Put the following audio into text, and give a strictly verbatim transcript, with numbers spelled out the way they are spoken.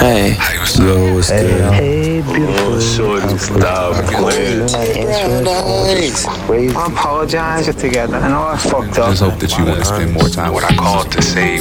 Hey. Hey, what's Yo, up? what's Hey, good? hey, beautiful. Oh, shorty, stop playing. Nice. I apologize together. I know I fucked up. Just hope that you want to spend more time with what I called to save